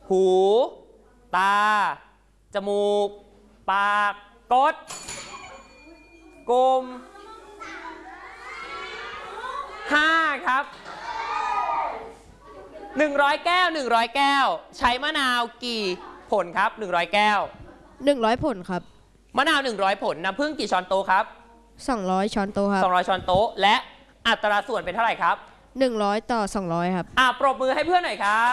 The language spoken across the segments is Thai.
หูตาจมูกปากกดกลม5ครับ100 แก้ว100 แก้วใช้มะนาวกี่ผลครับ100 แก้ว 100 ผลครับมะนาว100 ผลน้ำผึ้งกี่ช้อนโต๊ะครับ 200 ช้อนโต๊ะครับ 200 ช้อนโต๊ะและอัตราส่วนเป็นเท่าไหร่ครับ 100 ต่อ 200ครับปรบมือให้เพื่อนหน่อยครับ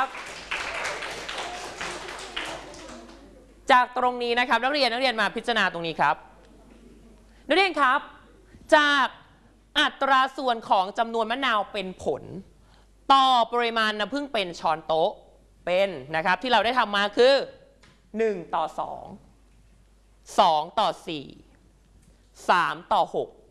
จากตรงนี้นะครับนักเรียนมาพิจารณาตรงนี้ครับนักเรียนครับจากอัตราส่วนของจำนวนมะนาวเป็นผลต่อปริมาณน้ำผึ้งเป็นช้อนโต๊ะเป็นนะครับที่เราได้ทำมาคือ1 ต่อ 2 2 ต่อ 4 3 ต่อ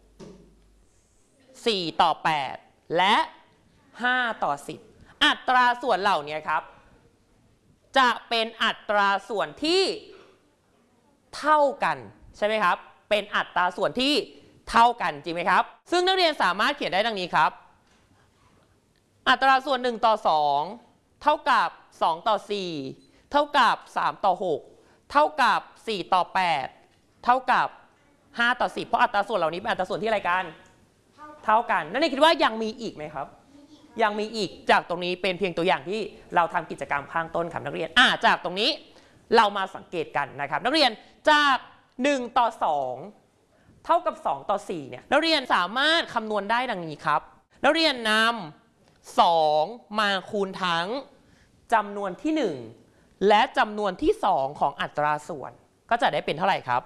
6 4 ต่อ 8 และ5 ต่อ 10อัตราส่วนเหล่านี้ครับจะเป็นอัตราส่วนที่เท่ากันใช่ไหมครับเป็นอัตราส่วนที่เท่ากันจริงไหมครับซึ่งนักเรียนสามารถเขียนได้ดังนี้ครับอัตราส่วน1 ต่อ 2เท่ากับ2 ต่อ 4เท่ากับ3 ต่อ 6เท่ากับ4 ต่อ 8เท่ากับ5 ต่อ 10เพราะอัตราส่วนเหล่านี้เป็นอัตราส่วนที่อะไรกันเท่ากันนักเรียนคิดว่ายังมีอีกไหมครับยังมีอีกจากตรงนี้เป็นเพียงตัวอย่างที่เราทำกิจกรรมข้างต้นครับนักเรียนจากตรงนี้เรามาสังเกตกันนะครับนักเรียนจาก1 ต่อ 2เท่ากับ2 ต่อ 4เนี่ยนักเรียนสามารถคำนวณได้ดังนี้ครับนักเรียนนำ2มาคูณทั้งจำนวนที่1และจำนวนที่2ของอัตราส่วนก็จะได้เป็นเท่าไหร่ครับ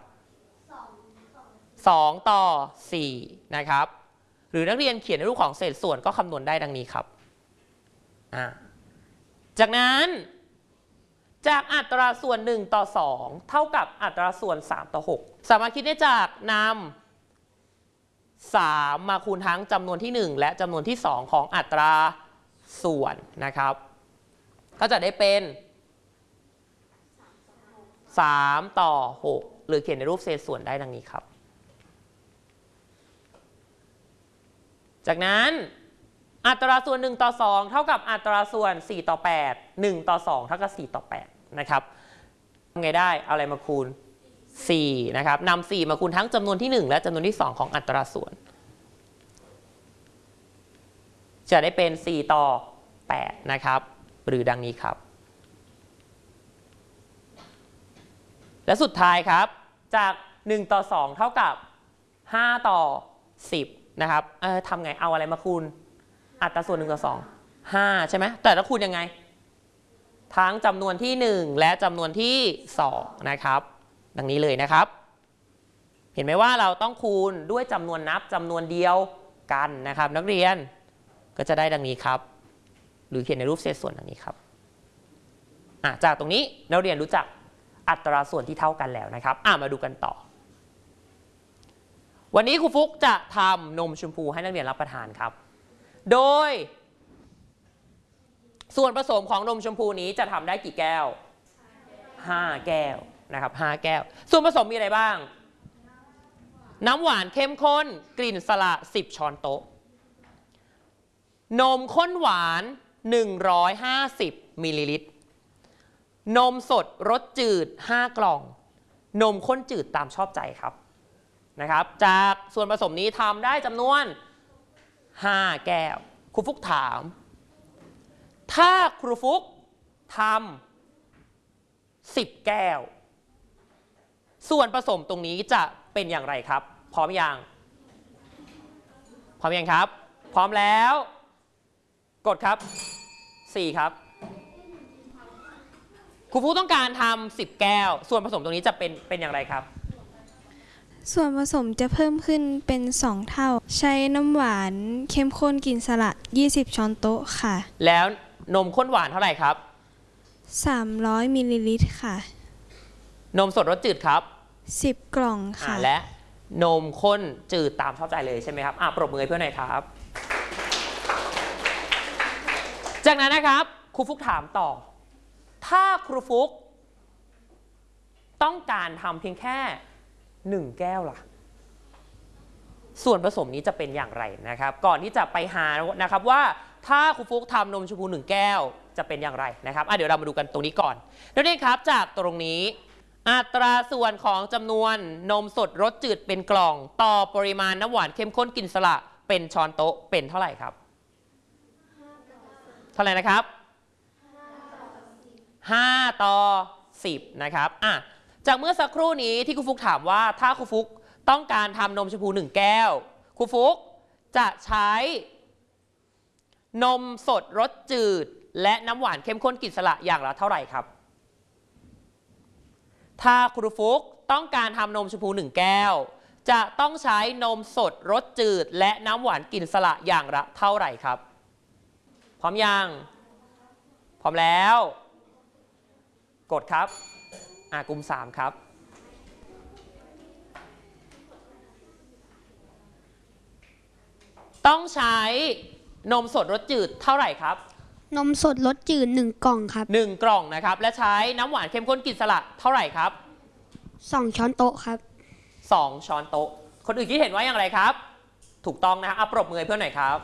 2 ต่อ 4นะครับหรือนักเรียนเขียนในรูปของเศษส่วนก็คำนวณได้ดังนี้ครับจากนั้นจากอัตราส่วน1 ต่อ 2เท่ากับอัตราส่วน3 ต่อ 6สามารถคิดได้จากนำ3มาคูณทั้งจำนวนที่1และจำนวนที่2ของอัตราส่วนนะครับก็จะได้เป็น3 ต่อ 6หรือเขียนในรูปเศษส่วนได้ดังนี้ครับจากนั้นอัตราส่วน1 ต่อ 2เท่ากับอัตราส่วน4 ต่อ 8 1 ต่อ 2เท่ากับ4 ต่อ 8นะครับทำไงได้เอาอะไรมาคูณ4นะครับนำ4มาคูณทั้งจำนวนที่1และจำนวนที่2ของอัตราส่วนจะได้เป็น4 ต่อ 8นะครับหรือดังนี้ครับและสุดท้ายครับจาก1 ต่อ 2เท่ากับ5 ต่อ 10นะครับทำไงเอาอะไรมาคูณอัตราส่วน1 ต่อ 2 5ใช่ไหมแต่ถ้าคูณยังไงทั้งจำนวนที่1และจำนวนที่2นะครับดังนี้เลยนะครับเห็นไหมว่าเราต้องคูณด้วยจำนวนนับจำนวนเดียวกันนะครับนักเรียนก็จะได้ดังนี้ครับหรือเขียนในรูปเศษส่วนดังนี้ครับจากตรงนี้นักเรียนรู้จักอัตราส่วนที่เท่ากันแล้วนะครับมาดูกันต่อวันนี้ครูฟุกจะทำนมชมพูให้นักเรียนรับประทานครับโดยส่วนผสมของนมชมพูนี้จะทำได้กี่แก้ว5 แก้วนะครับ5 แก้วส่วนผสมมีอะไรบ้างน้ำหวานเข้มข้นกลิ่นสละ10 ช้อนโต๊ะนมข้นหวาน150 มิลลิลิตรนมสดรสจืด5 กล่องนมข้นจืดตามชอบใจครับนะครับจากส่วนผสมนี้ทำได้จำนวน5 แก้วครูฟุกถามถ้าครูฟุกทำ10 แก้วส่วนผสมตรงนี้จะเป็นอย่างไรครับพร้อมยังครับพร้อมแล้วกดครับ4ครับครูฟุกต้องการทำ10 แก้วส่วนผสมตรงนี้จะเป็นอย่างไรครับส่วนผสมจะเพิ่มขึ้นเป็น2 เท่าใช้น้ำหวานเข้มข้นกลิ่นสละ20 ช้อนโต๊ะค่ะแล้วนมข้นหวานเท่าไหร่ครับ 300 มิลลิลิตรค่ะนมสดรสจืดครับ 10 กล่องค่ะและนมข้นจืดตามชอบใจเลยใช่ไหมครับปรบมือให้เพื่อนหน่อยครับจากนั้นนะครับครูฟุกถามต่อถ้าครูฟุกต้องการทำเพียงแค่1 แก้วล่ะส่วนผสมนี้จะเป็นอย่างไรนะครับก่อนที่จะไปหานะครับว่าถ้าครูฟุกทำนมชมพู1 แก้วจะเป็นอย่างไรนะครับเดี๋ยวเรามาดูกันตรงนี้ก่อนนักเรียนครับจากตรงนี้อัตราส่วนของจำนวนนมสดรสจืดเป็นกล่องต่อปริมาณน้ำหวานเข้มข้นกลิ่นสละเป็นช้อนโต๊ะเป็นเท่าไหร่ครับเท่าไหร่นะครับ5 ต่อ 10นะครับจากเมื่อสักครู่นี้ที่ครูฟุกถามว่าถ้าครูฟุกต้องการทำนมชมพู1 แก้วครูฟุกจะใช้นมสดรสจืดและน้ำหวานเข้มข้นกลิ่นสละอย่างละเท่าไหร่ครับถ้าครูฟุกต้องการทำนมชมพู1 แก้วจะต้องใช้นมสดรสจืดและน้ำหวานกลิ่นสละอย่างละเท่าไหร่ครับพร้อมยังพร้อมแล้วกดครับกลุ่ม3ครับต้องใช้นมสดรสจืดเท่าไหร่ครับนมสดรสจืด1 กล่องครับ 1 กล่องนะครับและใช้น้ำหวานเข้มข้นกลิ่นสละเท่าไหร่ครับ 2 ช้อนโต๊ะครับ 2 ช้อนโต๊ะคนอื่นคิดเห็นว่าอย่างไรครับถูกต้องนะครับปรบมือเพื่อนหน่อยครับ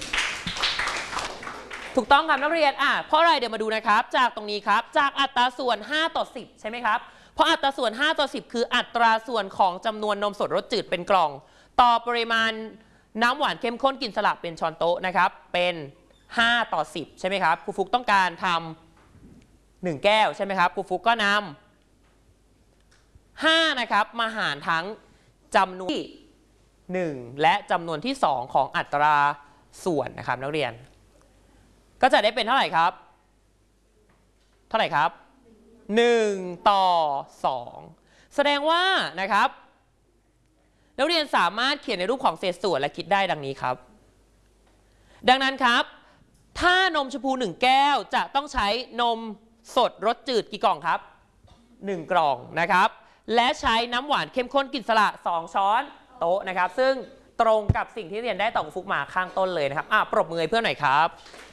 ถูกต้องครับนักเรียนเพราะอะไรเดี๋ยวมาดูนะครับจากตรงนี้ครับจากอัตราส่วน5 ต่อ 10ใช่ไหมครับเพราะอัตราส่วน5 ต่อ 10คืออัตราส่วนของจำนวนนมสดรสจืดเป็นกล่องต่อปริมาณน้ำหวานเข้มข้นกลิ่นสละเป็นช้อนโต๊ะนะครับเป็น5 ต่อ 10ใช่ไหมครับครูฟุกต้องการทำ1 แก้วใช่ไหมครับครูฟุกก็นำ5นะครับมาหารทั้งจำนวนที่1และจำนวนที่2ของอัตราส่วนนะครับนักเรียนก็จะได้เป็นเท่าไหร่ครับเท่าไหร่ครับ1 ต่อ 2แสดงว่านะครับนักเรียนสามารถเขียนในรูปของเศษส่วนและคิดได้ดังนี้ครับดังนั้นครับถ้านมชมพู1 แก้วจะต้องใช้นมสดรสจืดกี่กล่องครับ1 กล่องนะครับและใช้น้ำหวานเข้มข้นกลิ่นสละ2 ช้อนโต๊ะนะครับซึ่งตรงกับสิ่งที่เรียนได้ต่อฟุกมาข้างต้นเลยนะครับปรบมือให้เพื่อนหน่อยครับ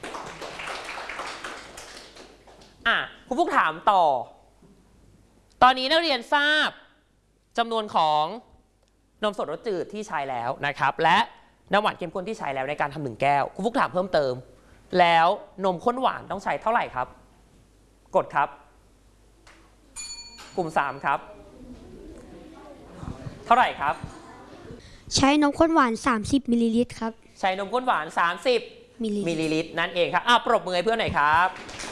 ครูฟุกถามต่อตอนนี้นักเรียนทราบจำนวนของนมสดรสจืดที่ใช้แล้วนะครับและน้ำหวานเข้มข้นที่ใช้แล้วในการทำ1 แก้วครูฟุกถามเพิ่มเติมแล้วนมข้นหวานต้องใช้เท่าไหร่ครับกดครับกลุ่ม3ครับเท่าไหร่ครับใช้นมข้นหวาน30 มิลลิลิตรครับใช้นมข้นหวาน30 มิลลิลิตรนั่นเองครับปรบมือให้เพื่อนหน่อยครับ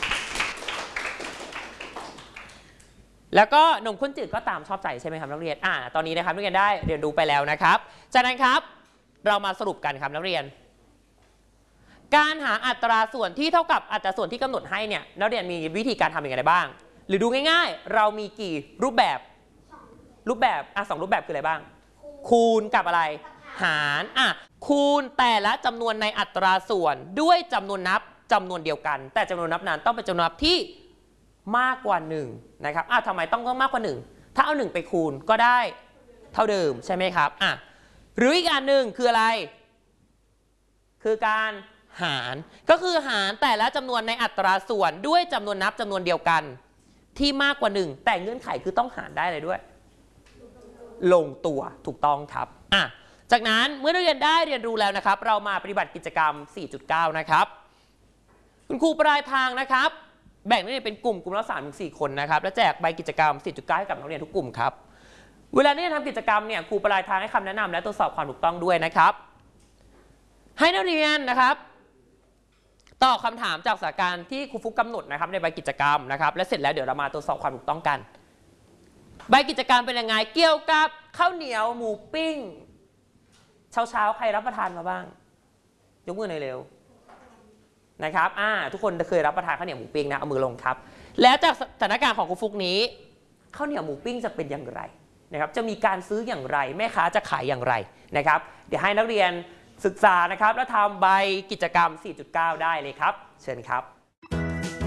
แล้วก็นมข้นจืดก็ตามชอบใจใช่ไหมครับนักเรียนตอนนี้นะครับนักเรียนได้เรียนรู้ไปแล้วนะครับจากนั้นครับเรามาสรุปกันครับนักเรียนการหาอัตราส่วนที่เท่ากับอัตราส่วนที่กำหนดให้เนี่ยนักเรียนมีวิธีการทำอย่างไรบ้างหรือดูง่ายๆเรามีกี่รูปแบบ2 รูปแบบคืออะไรบ้างคูณกับอะไรหารคูณแต่ละจำนวนในอัตราส่วนด้วยจำนวนนับจำนวนเดียวกันแต่จำนวนนับนั้นต้องเป็นจำนวนนับที่มากกว่า1นะครับทำไมต้องมากกว่า1ถ้าเอา1ไปคูณก็ได้เท่าเดิมใช่ไหมครับหรืออีกอันหนึ่งคืออะไรคือการหารก็คือหารแต่ละจำนวนในอัตราส่วนด้วยจำนวนนับจำนวนเดียวกันที่มากกว่า1แต่เงื่อนไขคือต้องหารได้เลยด้วยลงตัวถูกต้องครับจากนั้นเมื่อนักเรียนได้เรียนรู้แล้วนะครับเรามาปฏิบัติกิจกรรม 4.9 นะครับคุณครูปลายทางนะครับแบ่งนักเรียนเป็นกลุ่มละ 3-4 คนนะครับและแจกใบกิจกรรม 4.9 ให้กับนักเรียนทุกกลุ่มครับเวลานักเรียนทำกิจกรรมเนี่ยครูปลายทางให้คำแนะนำและตรวจสอบความถูกต้องด้วยนะครับให้นักเรียนนะครับตอบคำถามจากสถานการณ์ที่ครูฟุกกำหนดนะครับในใบกิจกรรมนะครับและเสร็จแล้วเดี๋ยวเรามาตรวจสอบความถูกต้องกันใบกิจกรรมเป็นยังไงเกี่ยวกับข้าวเหนียวหมูปิ้งเช้าใครรับประทานมาบ้างยกมือหน่อยเร็วนะครับทุกคนเคยรับประทานข้าวเหนียวหมูปิ้งนะเอามือลงครับแล้วจากสถานการณ์ของครูฟุกนี้ข้าวเหนียวหมูปิ้งจะเป็นอย่างไรนะครับจะมีการซื้ออย่างไรแม่ค้าจะขายอย่างไรนะครับเดี๋ยวให้นักเรียนศึกษานะครับและทำใบกิจกรรม 4.9 ได้เลยครับเชิญครับ